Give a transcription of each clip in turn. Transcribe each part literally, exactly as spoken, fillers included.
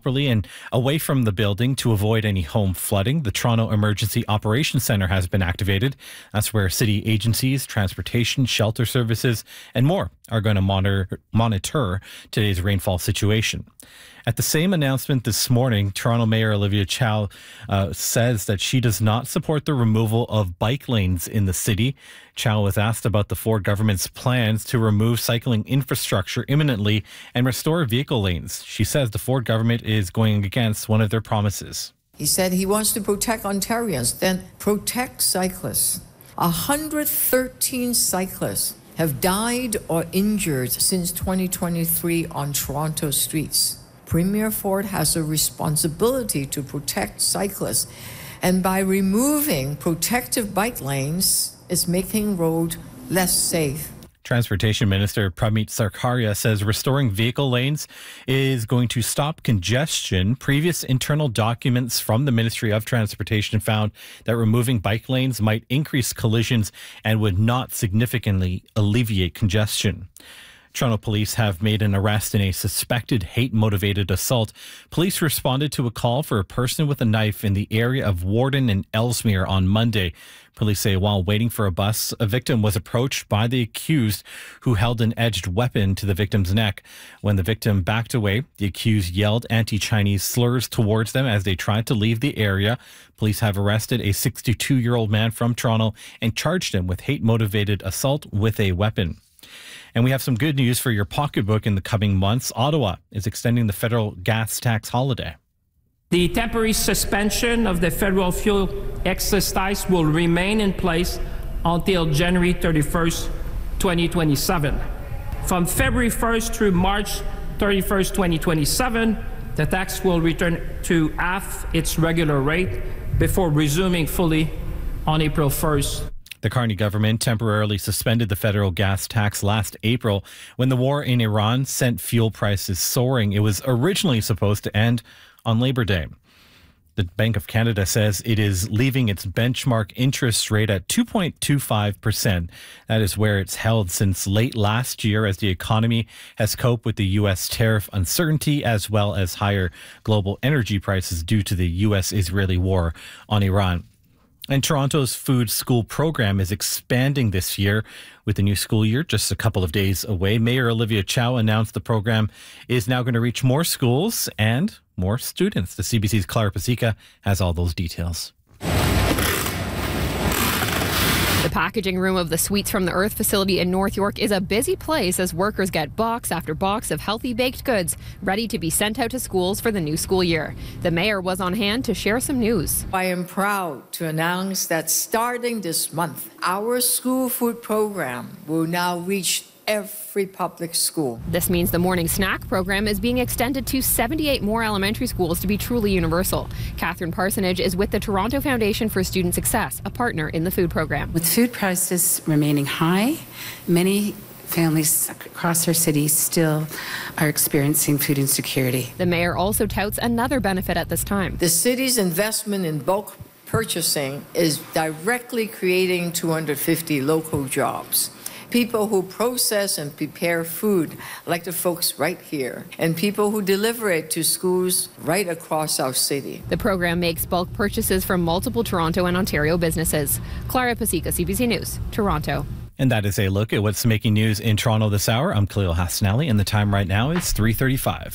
properly and away from the building to avoid any home flooding. The Toronto Emergency Operations Centre has been activated. That's where city agencies, transportation, shelter services, and more are going to monitor, monitor today's rainfall situation. At the same announcement this morning, Toronto Mayor Olivia Chow uh, says that she does not support the removal of bike lanes in the city. Chow was asked about the Ford government's plans to remove cycling infrastructure imminently and restore vehicle lanes. She says the Ford government is going against one of their promises. He said he wants to protect Ontarians, then protect cyclists. one hundred thirteen cyclists have died or injured since twenty twenty-three on Toronto streets. Premier Ford has a responsibility to protect cyclists, and by removing protective bike lanes, it's making road less safe. Transportation Minister Pramit Sarkaria says restoring vehicle lanes is going to stop congestion. Previous internal documents from the Ministry of Transportation found that removing bike lanes might increase collisions and would not significantly alleviate congestion. Toronto police have made an arrest in a suspected hate-motivated assault. Police responded to a call for a person with a knife in the area of Warden and Ellesmere on Monday. Police say while waiting for a bus, a victim was approached by the accused who held an edged weapon to the victim's neck. When the victim backed away, the accused yelled anti-Chinese slurs towards them as they tried to leave the area. Police have arrested a sixty-two-year-old man from Toronto and charged him with hate-motivated assault with a weapon. And we have some good news for your pocketbook in the coming months. Ottawa is extending the federal gas tax holiday. The temporary suspension of the federal fuel excise tax will remain in place until January thirty-first, twenty twenty-seven. From February first through March thirty-first, twenty twenty-seven, the tax will return to half its regular rate before resuming fully on April first. The Carney government temporarily suspended the federal gas tax last April when the war in Iran sent fuel prices soaring. It was originally supposed to end on Labor Day. The Bank of Canada says it is leaving its benchmark interest rate at two point two five percent. That is where it's held since late last year as the economy has coped with the U S tariff uncertainty as well as higher global energy prices due to the U S-Israeli war on Iran. And Toronto's food school program is expanding this year with the new school year just a couple of days away. Mayor Olivia Chow announced the program is now going to reach more schools and more students. The C B C's Clara Pasica has all those details. The packaging room of the Sweets from the Earth facility in North York is a busy place as workers get box after box of healthy baked goods ready to be sent out to schools for the new school year. The mayor was on hand to share some news. I am proud to announce that starting this month, our school food program will now reach every public school. This means the morning snack program is being extended to seventy-eight more elementary schools to be truly universal. Catherine Parsonage is with the Toronto Foundation for Student Success, a partner in the food program. With food prices remaining high, many families across our city still are experiencing food insecurity. The mayor also touts another benefit at this time. The city's investment in bulk purchasing is directly creating two hundred fifty local jobs. People who process and prepare food, like the folks right here, and people who deliver it to schools right across our city. The program makes bulk purchases from multiple Toronto and Ontario businesses. Clara Pasica, C B C News, Toronto. And that is a look at what's making news in Toronto this hour. I'm Khalil Hassanali, and the time right now is three thirty-five.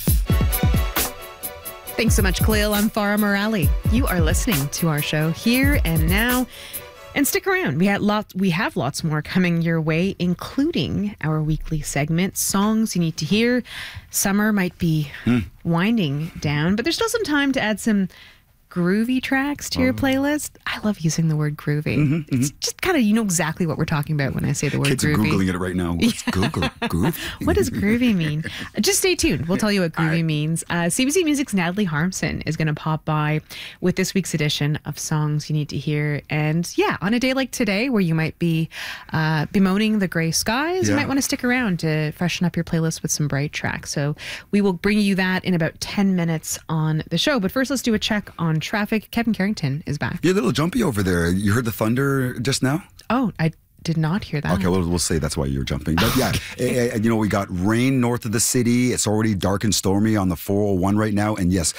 Thanks so much, Khalil. I'm Farah Morali. You are listening to our show Here and Now. And stick around. We had lots. We have lots more coming your way, including our weekly segment, Songs You Need to Hear. Summer might be mm. winding down, but there's still some time to add some groovy tracks to your playlist. I love using the word groovy. Mm-hmm, it's mm-hmm. just kind of, you know exactly what we're talking about when I say the word Kids groovy. Kids are Googling it right now. What's yeah. Google? Groovy? What does groovy mean? Just stay tuned. We'll tell you what groovy right. means. Uh, C B C Music's Natalie Harmson is going to pop by with this week's edition of Songs You Need to Hear. And yeah, on a day like today where you might be uh, bemoaning the gray skies, yeah. you might want to stick around to freshen up your playlist with some bright tracks. So we will bring you that in about ten minutes on the show. But first, let's do a check on traffic. Kevin Carrington is back. You're a little jumpy over there. You heard the thunder just now? Oh, I did not hear that. Okay, well, we'll say that's why you're jumping. But yeah, you know, we got rain north of the city. It's already dark and stormy on the four oh one right now. And yes,